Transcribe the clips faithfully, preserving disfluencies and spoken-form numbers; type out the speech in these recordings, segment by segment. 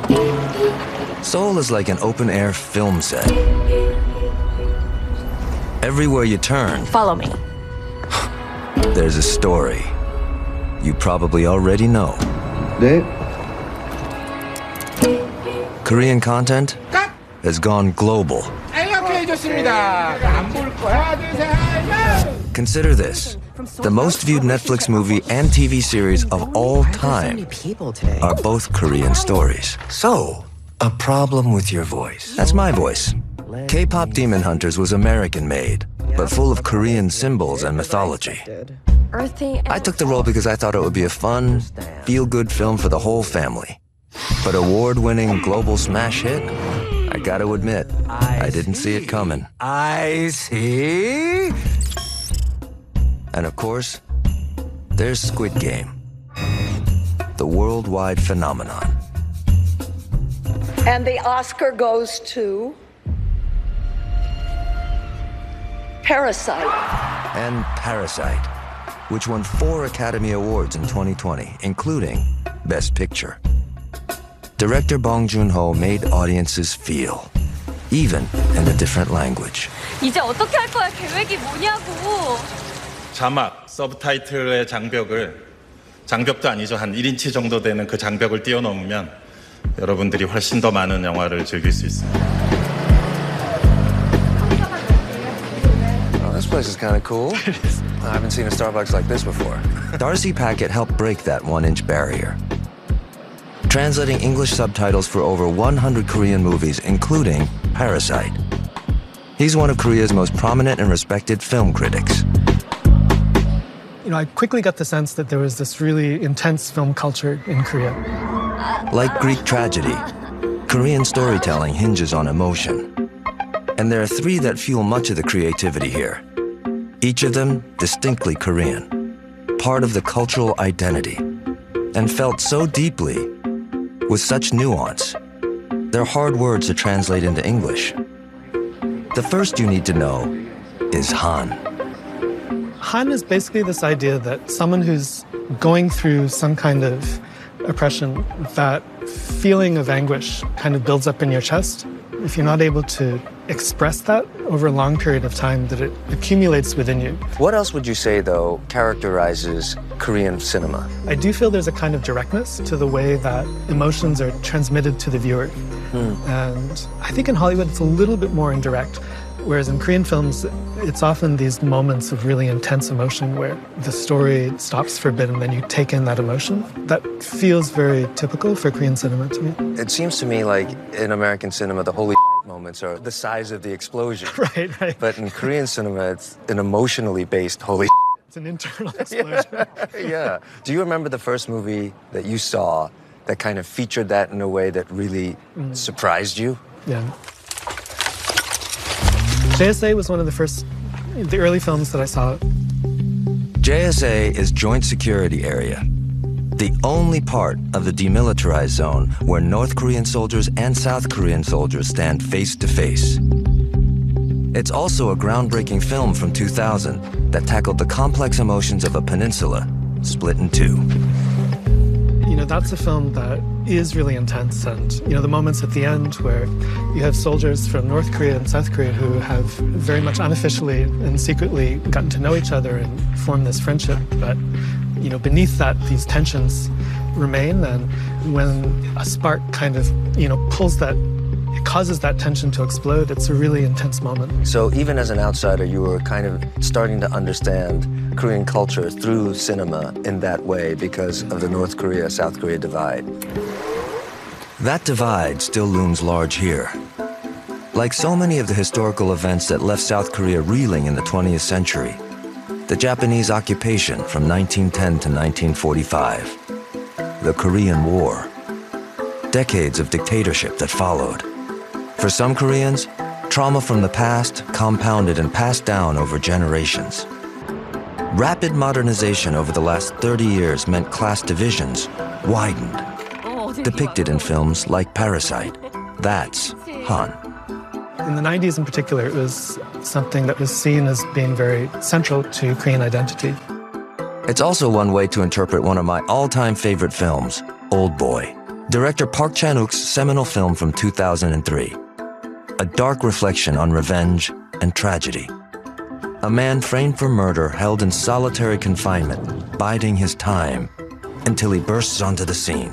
Seoul is like an open-air film set. Everywhere you turn, follow me. There's a story you probably already know. 네. Korean content has gone global. Consider this. The most viewed Netflix movie and T V series of all time are both Korean stories. So, a problem with your voice. That's my voice. K-pop Demon Hunters was American-made, but full of Korean symbols and mythology. I took the role because I thought it would be a fun, feel-good film for the whole family. But award-winning global smash hit? I gotta admit, I didn't see it coming. I see. And of course, there's Squid Game, the worldwide phenomenon. And the Oscar goes to Parasite. And Parasite, which won four Academy Awards in twenty twenty, including Best Picture. Director Bong Joon-ho made audiences feel, even in a different language. 이제 어떻게 할 거야? 계획이 뭐냐고. 자막, 서브타이틀의 장벽을, 장벽도 아니죠. 한 일 인치 정도 되는 그 장벽을 뛰어넘으면 여러분들이 훨씬 더 많은 영화를 즐길 수 있습니다. Oh, this place is kind of cool. I haven't seen a Starbucks like this before. Darcy Packett helped break that one-inch barrier, translating English subtitles for over one hundred Korean movies, including Parasite. He's one of Korea's most prominent and respected film critics. You know, I quickly got the sense that there was this really intense film culture in Korea. Like Greek tragedy, Korean storytelling hinges on emotion. And there are three that fuel much of the creativity here. Each of them distinctly Korean, part of the cultural identity, and felt so deeply, with such nuance. They're hard words to translate into English. The first you need to know is Han. Han is basically this idea that someone who's going through some kind of oppression, that feeling of anguish kind of builds up in your chest. If you're not able to express that over a long period of time, that it accumulates within you. What else would you say, though, characterizes Korean cinema? I do feel there's a kind of directness to the way that emotions are transmitted to the viewer. Hmm. And I think in Hollywood it's a little bit more indirect. Whereas in Korean films, it's often these moments of really intense emotion where the story stops for a bit and then you take in that emotion. That feels very typical for Korean cinema to me. It seems to me like in American cinema, the holy moments are the size of the explosion. Right, right. But in Korean cinema, it's an emotionally based holy It's an internal explosion. yeah. yeah. Do you remember the first movie that you saw that kind of featured that in a way that really mm. surprised you? Yeah. J S A was one of the first, the early films that I saw. J S A is Joint Security Area, the only part of the demilitarized zone where North Korean soldiers and South Korean soldiers stand face to face. It's also a groundbreaking film from two thousand that tackled the complex emotions of a peninsula split in two. You know, that's a film that is really intense, and, you know, the moments at the end where you have soldiers from North Korea and South Korea who have very much unofficially and secretly gotten to know each other and formed this friendship, but, you know, beneath that, these tensions remain, and when a spark kind of, you know, pulls that, it causes that tension to explode, it's a really intense moment. So even as an outsider, you were kind of starting to understand Korean culture through cinema in that way because of the North Korea-South Korea divide. That divide still looms large here. Like so many of the historical events that left South Korea reeling in the twentieth century, the Japanese occupation from nineteen ten to nineteen forty-five, the Korean War, decades of dictatorship that followed. For some Koreans, trauma from the past compounded and passed down over generations. Rapid modernization over the last thirty years meant class divisions widened, depicted in films like Parasite. That's Han. In the nineties in particular, it was something that was seen as being very central to Korean identity. It's also one way to interpret one of my all-time favorite films, Old Boy. director Park Chan-wook's seminal film from two thousand three, a dark reflection on revenge and tragedy. A man framed for murder held in solitary confinement, biding his time until he bursts onto the scene.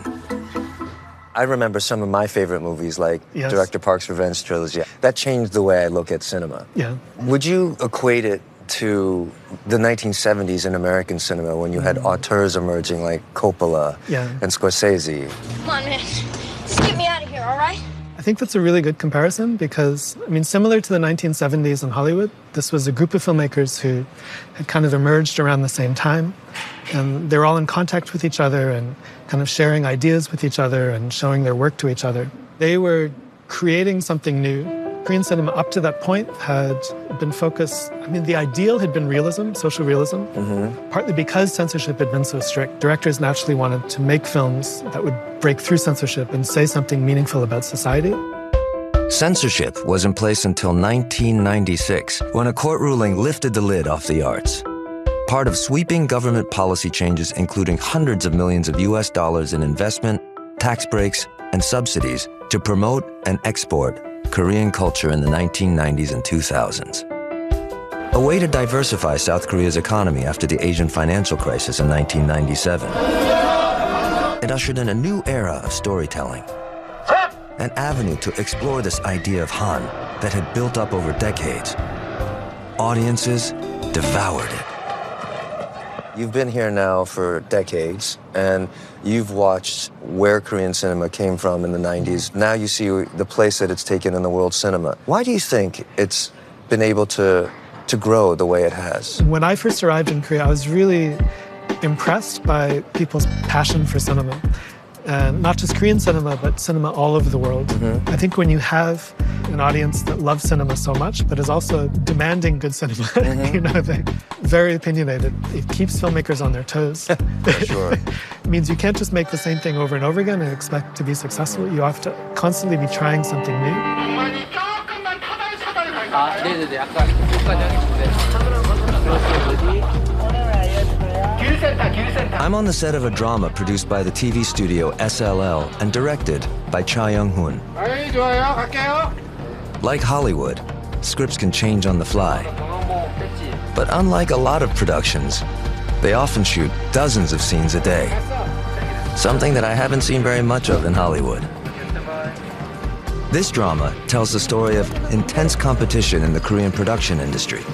I remember some of my favorite movies, like Yes. Director Park's Revenge trilogy. That changed the way I look at cinema. Yeah. Would you equate it to the nineteen seventies in American cinema when you had auteurs emerging like Coppola Yeah. and Scorsese? Come on, man. Just get me out of here, all right? I think that's a really good comparison because, I mean, similar to the nineteen seventies in Hollywood, this was a group of filmmakers who had kind of emerged around the same time. And they were all in contact with each other and kind of sharing ideas with each other and showing their work to each other. They were creating something new. Korean cinema up to that point had been focused, I mean, the ideal had been realism, social realism, mm-hmm. partly because censorship had been so strict. Directors naturally wanted to make films that would break through censorship and say something meaningful about society. Censorship was in place until nineteen ninety-six, when a court ruling lifted the lid off the arts. Part of sweeping government policy changes, including hundreds of millions of U S dollars in investment, tax breaks, and subsidies to promote and export Korean culture in the nineteen nineties and two thousands. A way to diversify South Korea's economy after the Asian financial crisis in nineteen ninety-seven. It ushered in a new era of storytelling, an avenue to explore this idea of Han that had built up over decades. Audiences devoured it. You've been here now for decades, and you've watched where Korean cinema came from in the nineties. Now you see the place that it's taken in the world cinema. Why do you think it's been able to, to grow the way it has? When I first arrived in Korea, I was really impressed by people's passion for cinema. And not just Korean cinema, but cinema all over the world. Mm-hmm. I think when you have an audience that loves cinema so much, but is also demanding good cinema, mm-hmm. you know, they're very opinionated. It keeps filmmakers on their toes. For sure. It means you can't just make the same thing over and over again and expect to be successful. You have to constantly be trying something new. I'm on the set of a drama produced by the T V studio S L L and directed by Cha Young-hoon. Like Hollywood, scripts can change on the fly. But unlike a lot of productions, they often shoot dozens of scenes a day. Something that I haven't seen very much of in Hollywood. This drama tells the story of intense competition in the Korean production industry.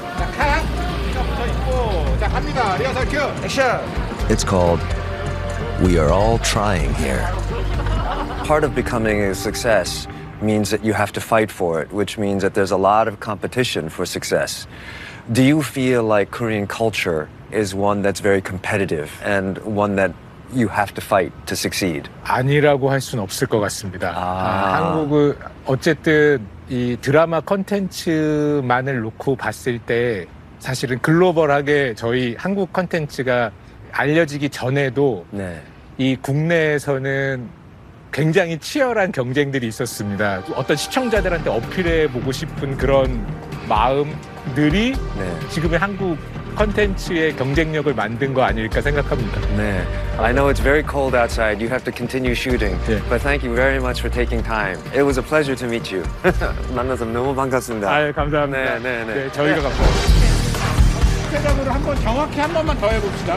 It's called We Are All Trying Here. Part of becoming a success means that you have to fight for it, which means that there's a lot of competition for success. Do you feel like Korean culture is one that's very competitive and one that you have to fight to succeed? 아니라고 할 수는 없을 것 같습니다. 아. 한국은 어쨌든 이 드라마 컨텐츠만을 놓고 봤을 때 사실은 글로벌하게 저희 한국 컨텐츠가 알려지기 전에도 네. 이 국내에서는 굉장히 치열한 경쟁들이 있었습니다. 어떤 시청자들한테 어필해보고 싶은 그런 마음들이 네. 지금의 한국 컨텐츠의 경쟁력을 만든 거 아닐까 생각합니다. 네. I know it's very cold outside. You have to continue shooting. 네. But thank you very much for taking time. It was a pleasure to meet you. 만나서 너무 반갑습니다. 아, 감사합니다. 네, 네, 네. 네, 저희가 감사합니다. 대답으로 한번 정확히 한 번만 더 해봅시다.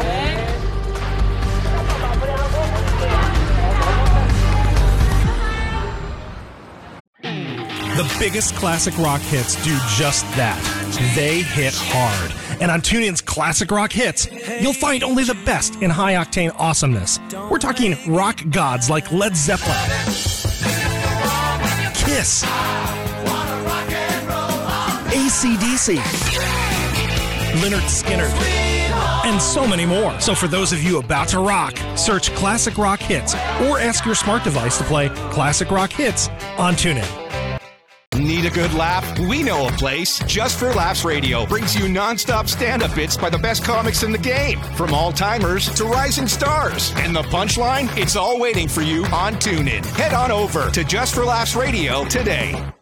The biggest classic rock hits do just that. They hit hard. And on TuneIn's Classic Rock Hits, you'll find only the best in high-octane awesomeness. We're talking rock gods like Led Zeppelin, Kiss, A C D C, Lynyrd Skynyrd, and so many more. So for those of you about to rock, search Classic Rock Hits or ask your smart device to play Classic Rock Hits on TuneIn. Need a good laugh? We know a place. Just for Laughs Radio brings you non-stop stand-up bits by the best comics in the game, from all-timers to rising stars. And the punchline? It's all waiting for you on TuneIn. Head on over to Just for Laughs Radio today.